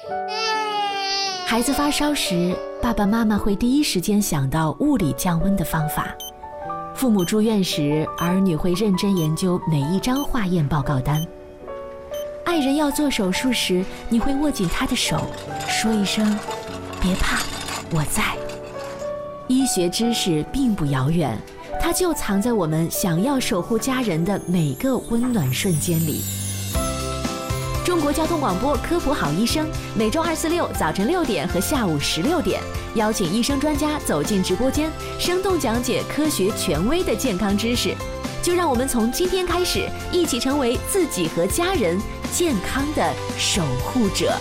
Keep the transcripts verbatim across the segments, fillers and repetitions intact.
孩子发烧时，爸爸妈妈会第一时间想到物理降温的方法。父母住院时，儿女会认真研究每一张化验报告单。爱人要做手术时，你会握紧他的手，说一声别怕，我在。医学知识并不遥远，它就藏在我们想要守护家人的每个温暖瞬间里。中国交通广播科普好医生，每周二、四、六早晨六点和下午十六点，邀请医生专家走进直播间，生动讲解科学权威的健康知识。就让我们从今天开始，一起成为自己和家人健康的守护者。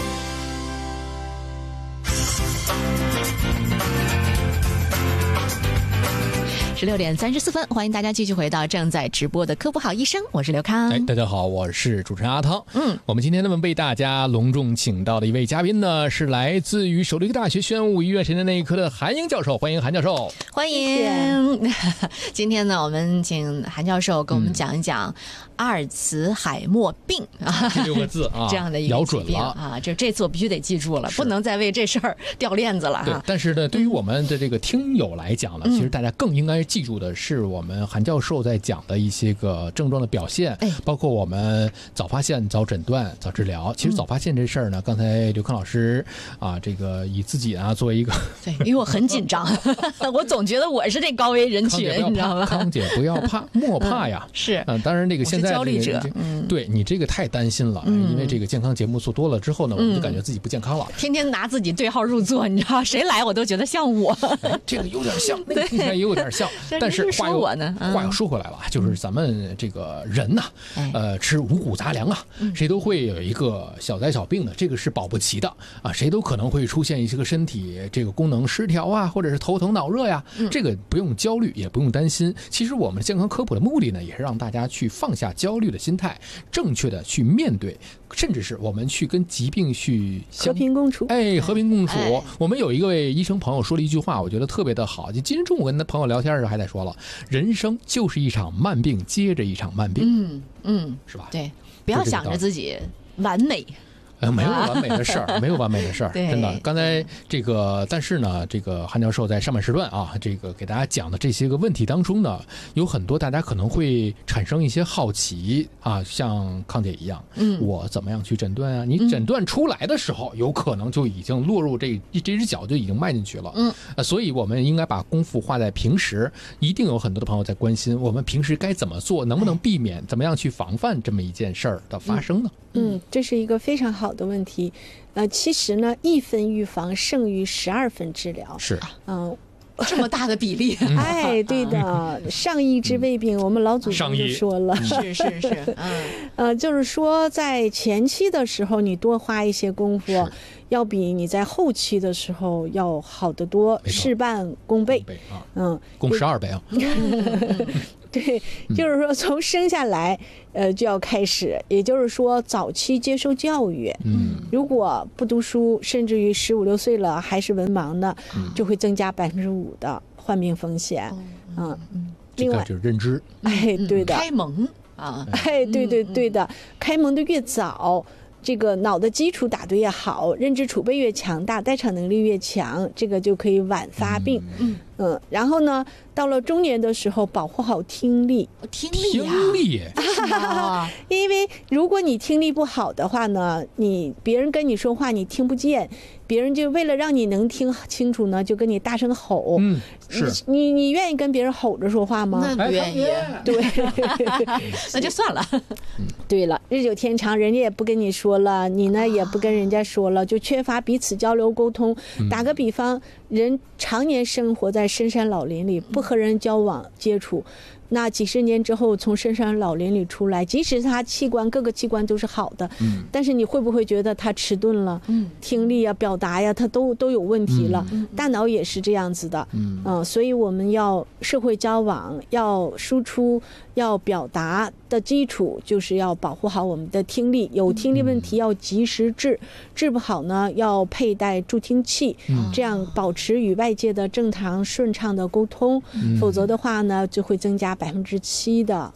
十六点三十四分，欢迎大家继续回到正在直播的科普好医生，我是刘康。 哎，大家好，我是主持人阿汤。 嗯， 我们今天呢为大家隆重请到的一位嘉宾呢，是来自于首都医科大学宣武医院神经内科的韩英教授，欢迎韩教授。 欢迎。今天呢，我们请韩教授跟我们讲一讲阿尔茨海默病啊， 这六个字啊， 这样的一个疾病啊，这这次我必须得记住了，不能再为这事儿掉链子了哈。 对，但是呢，对于我们的这个听友来讲呢， 嗯、 其实大家更应该记住的是我们韩教授在讲的一些个症状的表现， 哎、 包括我们早发现、早诊断、早治疗。其实早发现这事儿呢，刚才刘康老师啊，这个以自己啊作为一个， 对，因为我很紧张，我总觉得我是这高危人群，你知道吗？ 康姐不要怕，莫怕呀。 嗯、是， 嗯、呃，当然这个现在、这个、 焦虑者，嗯， 对你这个太担心了，嗯、因为这个健康节目做多了之后呢，我们就感觉自己不健康了， 嗯、天天拿自己对号入座，你知道，谁来我都觉得像我， 哎、这个有点像，那个听起来也有点像，但是话又我呢， 话又说回来了，就是咱们这个人呐、啊，呃，吃五谷杂粮啊，谁都会有一个小灾小病的，这个是保不齐的啊，谁都可能会出现一些个身体这个功能失调啊，或者是头疼脑热呀，这个不用焦虑，也不用担心。其实我们健康科普的目的呢，也是让大家去放下焦虑的心态，正确的去面对，甚至是我们去跟疾病去和平共处。 哎，和平共处。 哎、 我们有一位医生朋友说了一句话，我觉得特别的好。就今天中午跟他朋友聊天的时候还在说了，人生就是一场慢病接着一场慢病， 嗯嗯， 是吧？ 对，不要想着自己完美。 呃，没有完美的事儿，没有完美的事儿，真的。刚才这个，但是呢，这个韩教授在上半时段啊，这个给大家讲的这些个问题当中呢，有很多大家可能会产生一些好奇啊，像康姐一样，嗯，我怎么样去诊断啊？你诊断出来的时候，嗯、有可能就已经落入这这只脚就已经迈进去了，嗯，呃，所以我们应该把功夫花在平时。一定有很多的朋友在关心，我们平时该怎么做，能不能避免，怎么样去防范这么一件事儿的发生呢？ 嗯，这是一个非常好的问题。呃，其实呢，一分预防胜于十二分治疗。 是， 嗯、 呃，这么大的比例。 哎，对的，上医治未病，我们老祖宗就说了。 是是是，嗯， 呃，就是说在前期的时候，你多花一些功夫，要比你在后期的时候要好得多，事半功倍。 啊、 嗯， 功十二倍啊。 对，就是说从生下来，呃，就要开始，也就是说早期接受教育。 嗯， 如果不读书，甚至于十五六岁了还是文盲的，嗯、就会增加百分之五的患病风险。嗯，嗯另外就是认知， 哎，对的， 开蒙啊， 哎，对对对的，开蒙的越早。这个脑的基础打得越好，认知储备越强大，代偿能力越强，这个就可以晚发病。嗯嗯，然后呢，到了中年的时候，保护好听力。 听力啊， 听力因为如果你听力不好的话呢，你别人跟你说话你听不见，别人就为了让你能听清楚呢，就跟你大声吼。 嗯，是你你愿意跟别人吼着说话吗？ 那不愿意。 对， 那就算了。 对了，日久天长，人家也不跟你说了，你呢也不跟人家说了，就缺乏彼此交流沟通。打个比方，人常年生活在深山老林里，不和人交往接触，那几十年之后从深山老林里出来，即使他器官各个器官都是好的，嗯，但是你会不会觉得他迟钝了？嗯，听力啊、表达呀，他都都有问题了。嗯，大脑也是这样子的。嗯，嗯，所以我们要社会交往，要输出，要表达的基础就是要保护好我们的听力。有听力问题要及时治，治不好呢要佩戴助听器，这样保持与外界的正常顺畅的沟通。否则的话呢，就会增加百分之七的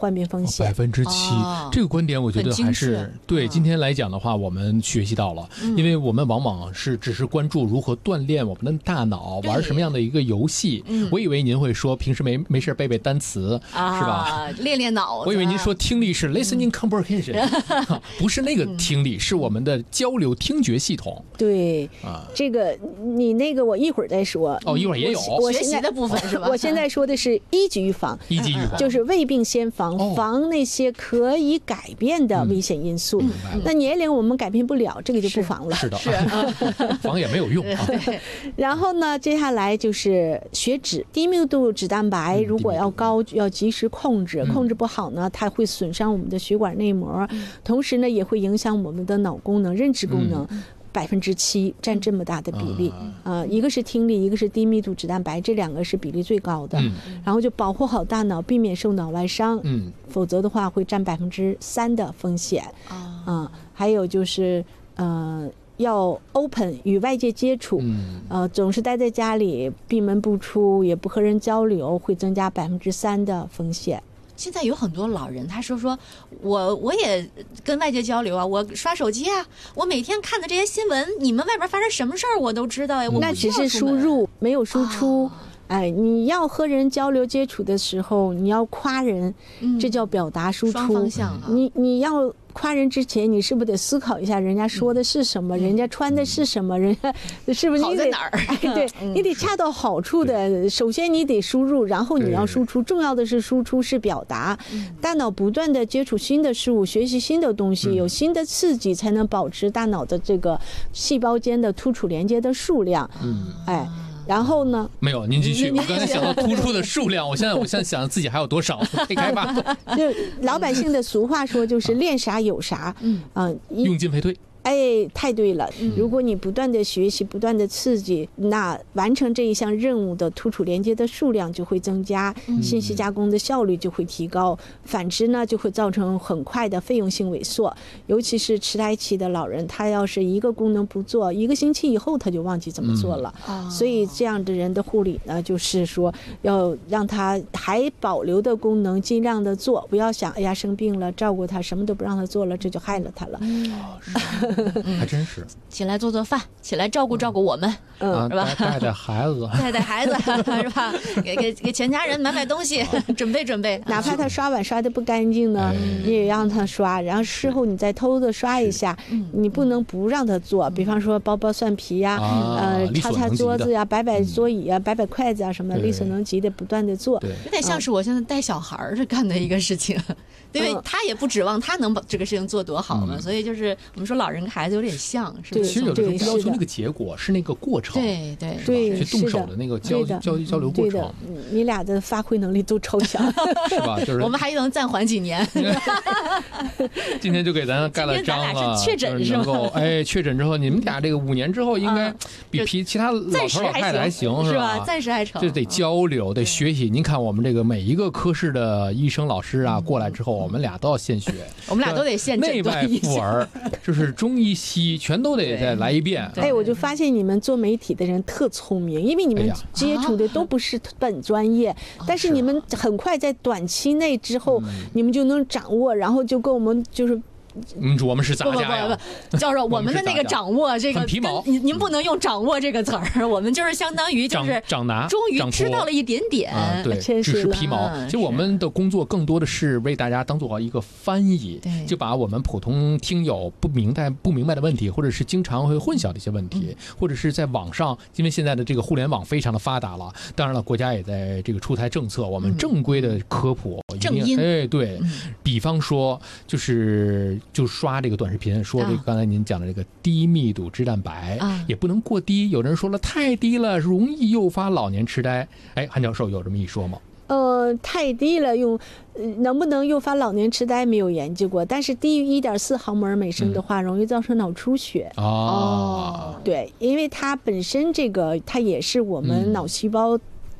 患病风险。 百分之七，这个观点我觉得还是对。今天来讲的话，我们学习到了，嗯、因为我们往往是只是关注如何锻炼我们的大脑，玩什么样的一个游戏。嗯、我以为您会说平时没没事背背单词，啊、是吧？ 练练脑子。 我以为您说听力是 listening comprehension，、嗯、不是那个听力，是我们的交流听觉系统。 对，啊，这个你那个我一会儿再说。 哦，一会儿也有我学习的部分是吧？ 我现在说的是一级预防， 一级预防就是未病先防，哦、防那些可以改变的危险因素。嗯、那年龄我们改变不了，这个就不防了。 是的，是防也没有用啊。 然后呢，接下来就是血脂，低密度脂蛋白如果要高，要及时控制，控制不好呢，它会损伤我们的血管内膜，同时呢，也会影响我们的脑功能、认知功能。百分之七占这么大的比例啊、呃，一个是听力，一个是低密度脂蛋白，这两个是比例最高的。嗯、然后就保护好大脑，避免受脑外伤。嗯，否则的话会占百分之三的风险。啊、呃，还有就是呃，要 open 与外界接触。嗯，呃，总是待在家里，闭门不出，也不和人交流，会增加百分之三的风险。 现在有很多老人，他说说我我也跟外界交流啊，我刷手机啊，我每天看的这些新闻，你们外边发生什么事儿我都知道呀。我那只是输入，没有输出。啊、哎，你要和人交流接触的时候，你要夸人，嗯、这叫表达输出。 双方向啊、 你你要。夸人之前，你是不是得思考一下人家说的是什么，嗯、人家穿的是什么，人家是不是你得好在哪儿？ 哎，对，嗯、你得恰到好处的。首先你得输入，然后你要输出。重要的是输出是表达。大脑不断的接触新的事物，学习新的东西，有新的刺激，才能保持大脑的这个细胞间的突触连接的数量。嗯，哎。然后呢？ 没有，您继续。我刚才想到突出的数量，我现在我现在想自己还有多少可以开发。 就老百姓的俗话说，就是练啥有啥。嗯啊，呃、 用进废退。 哎，太对了！如果你不断的学习，不断的刺激，那完成这一项任务的突触连接的数量就会增加，信息加工的效率就会提高。反之呢，就会造成很快的费用性萎缩。尤其是痴呆期的老人，他要是一个功能不做，一个星期以后他就忘记怎么做了。嗯、所以这样的人的护理呢，就是说要让他还保留的功能尽量的做，不要想哎呀生病了照顾他，什么都不让他做了，这就害了他了。 嗯还真是， 起来做做饭，起来照顾照顾我们， 嗯，是吧？带带孩子， 带带孩子，是吧？给给给全家人买买东西，准备准备。 哪怕他刷碗刷的不干净呢，你也让他刷，然后事后你再偷偷的刷一下。你不能不让他做，比方说剥剥蒜皮呀，呃，擦擦桌子呀，摆摆桌椅呀，摆摆筷子啊什么，力所能及的不断的做。 有点像是我现在带小孩是干的一个事情，因为他也不指望他能把这个事情做多好嘛，所以就是我们说老人跟孩子有点像，是不是？ 其实有的时候不要求那个结果，是那个过程， 对对对， 去动手的那个交交交流过程。 你俩的发挥能力都超强， 是吧？就是我们还能暂缓几年。 今天就给咱盖了章了， 确诊是吗？哎，确诊之后，你们俩这个五年之后应该比其其他老头老太太还行， 是吧？暂时还成， 就得交流，得学习。您看我们这个每一个科室的医生老师啊，过来之后，我们俩都要现学， 我们俩都得现内外妇儿，就是中医西全都得再来一遍。 哎，我就发现你们做媒体的人特聪明，因为你们接触的都不是本专业，但是你们很快在短期内之后，你们就能掌握，然后就跟我们就是。 嗯，我们是杂家呀， 教授，我们的那个掌握这个， 皮毛， 您您不能用掌握这个词儿，我们就是相当于就是长拿， 终于知道了一点点， 啊、对，只是皮毛。其实我们的工作更多的是为大家当做一个翻译，就把我们普通听友不明白不明白的问题，或者是经常会混淆的一些问题，嗯、或者是在网上，因为现在的这个互联网非常的发达了，当然了，国家也在这个出台政策，我们正规的科普， 嗯、正音， 哎，对，嗯、比方说就是就刷这个短视频，说这个刚才您讲的这个低密度脂蛋白，啊、也不能过低，有人说了太低了，容易诱发老年痴呆。哎，韩教授有这么一说吗？ 呃，太低了，用能不能诱发老年痴呆没有研究过，但是低于一点四毫摩尔每升的话，嗯、容易造成脑出血。 哦， 对，因为它本身这个它也是我们脑细胞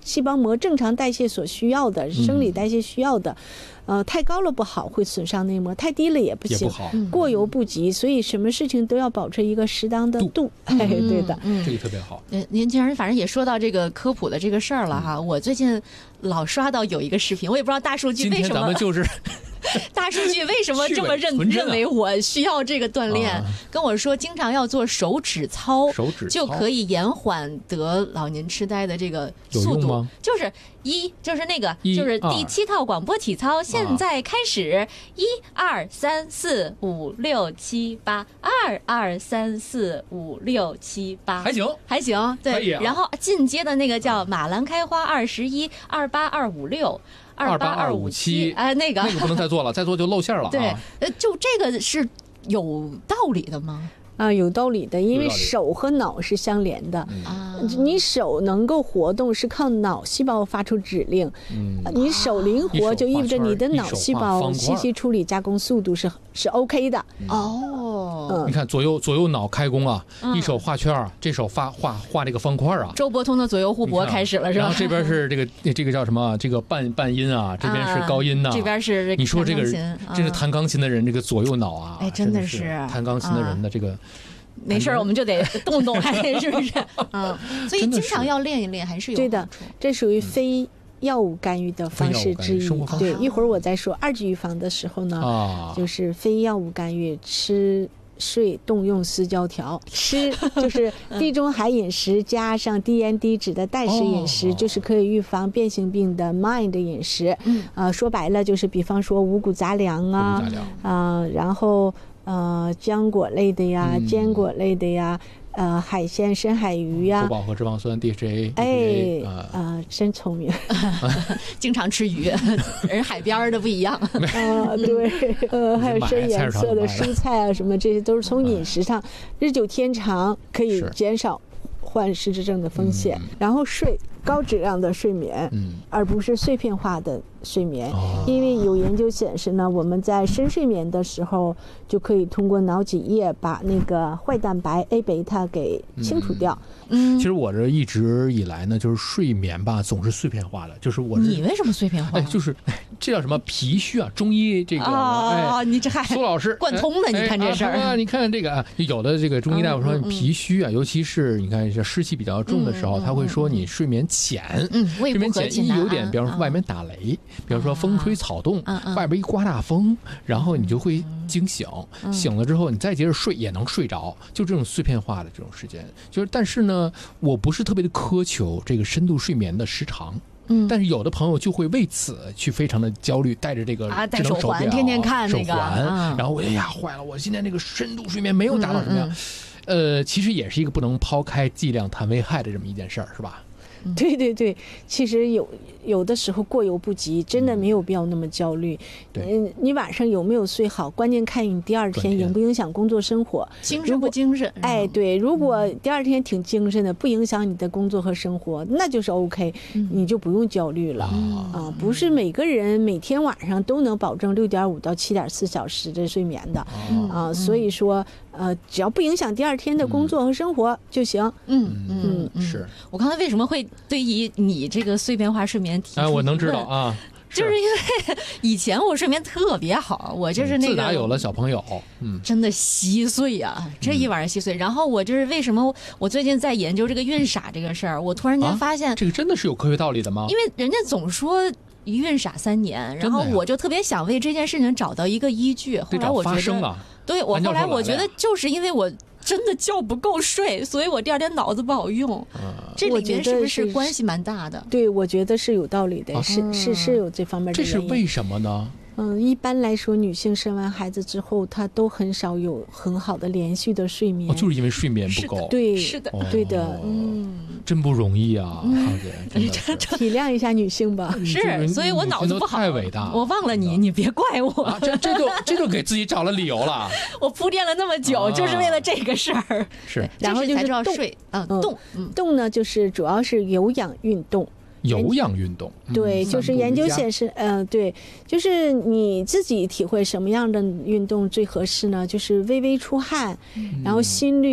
细胞膜正常代谢所需要的，生理代谢需要的。呃，太高了不好，会损伤内膜；太低了也不行， 也不好， 过犹不及。所以什么事情都要保持一个适当的度。哎，对的， 这个特别好。 您您既然反正也说到这个科普的这个事儿了哈，我最近老刷到有一个视频，我也不知道大数据为什么。 今天咱们就是。 大数据为什么这么认认为我需要这个锻炼？啊、跟我说，经常要做手指操， 手指就可以延缓得老年痴呆的这个速度。就是一，就是那个，就是第七套广播体操，现在开始，一二三四五六七八，二二三四五六七八， 还行， 还行，对。啊、然后进阶的那个叫马兰开花二十一，二八二五六。 二八二五七， 哎，那个那个不能再做了，再做就露馅了、啊。 对，呃，就这个是有道理的吗？ 啊，有道理的，因为手和脑是相连的啊。你手能够活动，是靠脑细胞发出指令。嗯，你手灵活，就意味着你的脑细胞信息处理加工速度是是 OK 的。 哦， 嗯， 你看左右左右脑开工啊，一手画圈，这手画画画这个方块啊。 周伯通的左右互搏开始了，是吧？ 然后这边是这个这个叫什么？这个半半音啊，这边是高音呐、啊， 这边是你说这个这是弹钢琴的人，这个左右脑啊， 哎，真的是弹钢琴的人的这个。 没事，我们就得动动，还是不是？嗯，所以经常要练一练，还是有对的。这属于非药物干预的方式之一。对，一会儿我再说二级预防的时候呢，啊、就是非药物干预，吃、睡、动用四胶条。吃就是地中海饮食加上低盐低脂的代食饮食，哦、就是可以预防变性病的 M I N D 饮食。嗯，啊、呃，说白了就是，比方说五谷杂粮啊，啊、呃，然后。呃，浆果类的呀，嗯、坚果类的呀，呃，海鲜、深海鱼呀， 不饱和脂肪酸 D H A， 哎，呃, 呃，真聪明， 经常吃鱼，人海边的不一样。 啊，对，呃，还有深颜色的蔬菜啊，什么这些都是从饮食上，日久天长可以减少患失智症的风险。嗯、然后睡高质量的睡眠，嗯，而不是碎片化的睡眠，哦、因为有研究显示呢，我们在深睡眠的时候，就可以通过脑脊液把那个坏蛋白 A 贝塔给清除掉。 嗯，其实我这一直以来呢，就是睡眠吧，总是碎片化的，就是我你为什么碎片化？ 哎，就是这叫什么脾虚啊？中医这个哦， 哎、 你这还苏老师贯通的， 哎、 你看这事儿、 啊，你看这个啊，有的这个中医大夫说脾虚啊，嗯嗯、尤其是你看这湿气比较重的时候，嗯、他会说你睡眠浅， 嗯， 睡眠浅一有点，比方说外面打雷，嗯、比方说风吹草动，嗯、外边一刮大风，然后你就会惊醒，嗯、醒了之后你再接着睡也能睡着，就这种碎片化的这种时间，就是但是呢，我不是特别的苛求这个深度睡眠的时长。嗯，但是有的朋友就会为此去非常的焦虑，带着这个啊，戴手环，天天看那个手环，嗯、然后哎呀坏了，我今天这个深度睡眠没有达到什么样，嗯嗯、呃，其实也是一个不能抛开剂量谈危害的这么一件事儿，是吧？ 对对对，其实有有的时候过犹不及，真的没有必要那么焦虑。嗯，你晚上有没有睡好，关键看你第二天影不影响工作生活， 精神不精神。 哎，对，如果第二天挺精神的，不影响你的工作和生活，那就是 OK，嗯、你就不用焦虑了。嗯、啊，不是每个人每天晚上都能保证六点五到七点四小时的睡眠的。嗯、啊，所以说。呃，只要不影响第二天的工作和生活就行。 嗯嗯嗯，是我刚才为什么会对于你这个碎片化睡眠提出疑问？ 哎，我能知道啊， 就是因为以前我睡眠特别好，我就是那个自打有了小朋友，嗯， 真的稀碎啊，这一晚上稀碎。然后我就是为什么我最近在研究这个孕傻这个事儿，我突然间发现、啊、 这个真的是有科学道理的吗？ 因为人家总说。一孕傻三年，然后我就特别想为这件事情找到一个依据。后来我觉得，对我后来我觉得就是因为我真的觉不够睡，所以我第二天脑子不好用。嗯、这里面是不是关系蛮大的？ 对，我觉得是有道理的，啊、是是是有这方面的原因。 这是为什么呢？ 嗯，一般来说，女性生完孩子之后，她都很少有很好的连续的睡眠， 哦、就是因为睡眠不够。 对， 是的， 哦、对的， 嗯， 真不容易啊，胖姐，真的体谅一下女性吧。 是，所以我脑子不好， 太伟大， 我忘了你，你别怪我。 啊、这这就这就给自己找了理由了。 我铺垫了那么久，啊、就是为了这个事儿。 是， 然后就是要睡，嗯，动， 嗯，动呢，就是主要是有氧运动。 有氧运动， 对，就是研究显示，嗯、呃，对，就是你自己体会什么样的运动最合适呢？就是微微出汗，嗯、然后心率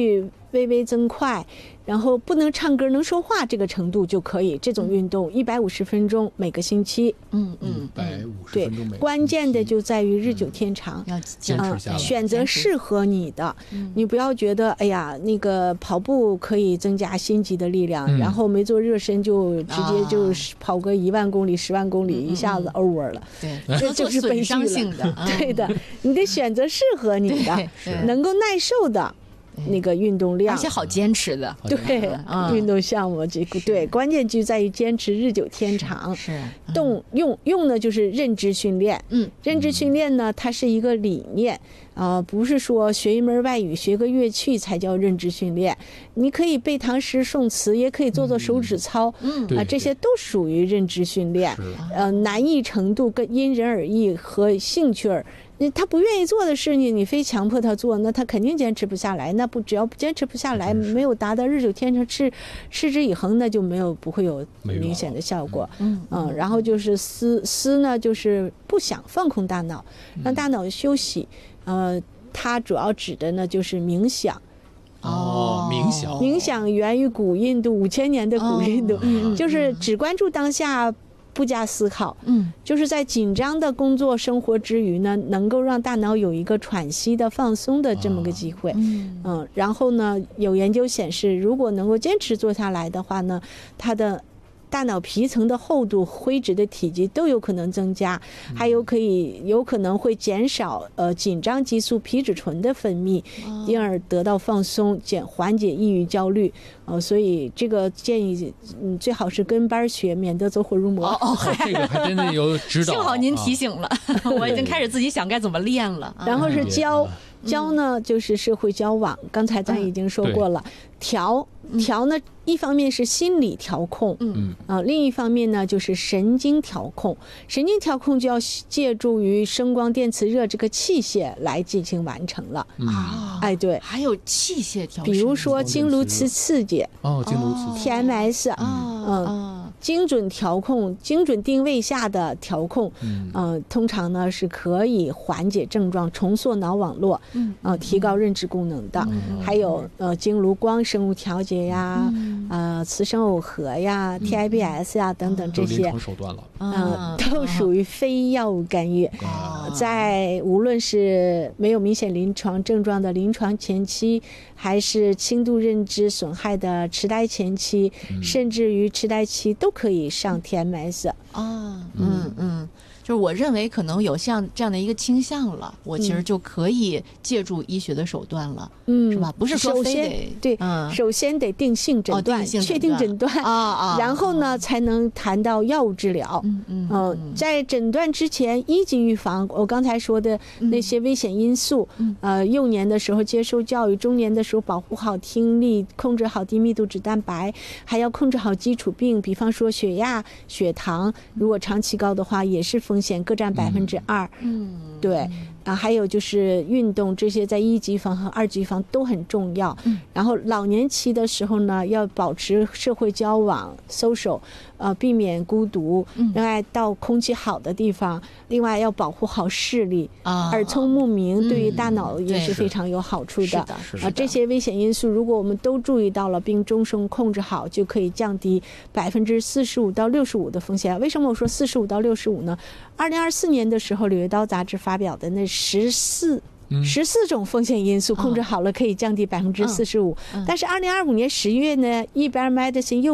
微微增快，然后不能唱歌能说话这个程度就可以。这种运动一百五十分钟每个星期。 嗯嗯， 一百五十分钟每个星期。 对，关键的就在于日久天长， 要坚持下来， 选择适合你的。你不要觉得哎呀，那个跑步可以增加心肌的力量，嗯、然后没做热身就直接就跑个一万公里、十万公里，一下子 over 了。 对， 这就是本伤性的。 对的，你得选择适合你的，能够耐受的。那个运动量， 而且好坚持的， 对，嗯、运动项目这个对，关键就在于坚持日久天长。 是，是嗯、动用用呢就是认知训练，嗯，认知训练呢它是一个理念啊、呃，不是说学一门外语、学个乐器才叫认知训练。你可以背唐诗宋词，也可以做做手指操，嗯啊、呃，这些都属于认知训练。呃，难易程度跟因人而异和兴趣儿。他不愿意做的事情，你非强迫他做，那他肯定坚持不下来。那不只要坚持不下来，没有达到日久天长、持持之以恒，那就没有不会有明显的效果。嗯嗯，然后就是思思呢，就是不想放空大脑，让大脑休息。呃，它主要指的呢就是冥想。 哦，冥想， 冥想源于古印度五千年的古印度，哦、就是只关注当下。不加思考，嗯，就是在紧张的工作生活之余呢，能够让大脑有一个喘息的放松的这么个机会，嗯, 嗯，然后呢，有研究显示，如果能够坚持做下来的话呢，它的大脑皮层的厚度、灰质的体积都有可能增加，还有可以有可能会减少呃紧张激素皮质醇的分泌，因而得到放松，减缓解抑郁焦虑。呃，所以这个建议，嗯，最好是跟班学，免得走火入魔。 哦哦， 这个还真的有指导。 幸好您提醒了，啊、我已经开始自己想该怎么练了。 然后是交。交呢就是社会交往，刚才咱已经说过了。调调呢，一方面是心理调控，嗯啊，另一方面呢就是神经调控。神经调控就要借助于声光电磁热这个器械来进行完成了啊。哎，对， 还有器械调， 比如说经颅磁刺激哦，经颅磁 T M S 啊，嗯。精准调控、精准定位下的调控，嗯、呃，通常呢是可以缓解症状、重塑脑网络，嗯，呃，提高认知功能的。嗯、还有呃，经颅光生物调节呀，嗯、呃，磁声耦合呀、嗯、T I B S 呀等等这些， 手段了， 嗯、呃，都属于非药物干预。啊、在无论是没有明显临床症状的临床前期，还是轻度认知损害的痴呆前期，嗯、甚至于痴呆期都可以上 T M S 啊，嗯嗯，就是我认为可能有像这样的一个倾向了，我其实就可以借助医学的手段了，嗯，是吧？不是说非得对，嗯，首先得定性诊断， 哦、定确定诊断啊啊， 然后呢、啊、才能谈到药物治疗。嗯嗯，呃、嗯，在诊断之前，一级预防，我刚才说的那些危险因素，嗯、呃，幼年的时候接受教育，中年的时候保护好听力，控制好低密度脂蛋白，还要控制好基础病，比方说血压、血糖，如果长期高的话，也是风险，各占百分之二。嗯，对。啊，还有就是运动，这些在一级防和二级防都很重要。嗯，然后老年期的时候呢，要保持社会交往 social， 呃，避免孤独。嗯，另外到空气好的地方，另外要保护好视力。啊，耳聪目明对于大脑也是非常有好处的。是的，是的。啊，这些危险因素如果我们都注意到了，并终生控制好，就可以降低百分之四十五到六十五的风险。为什么我说四十五到六十五呢？二零二四年的时候，《柳叶刀》杂志发表的那十四十四种风险因素控制好了，可以降低百分之四十五。但是二零二五年十月呢，一边 Medicine 又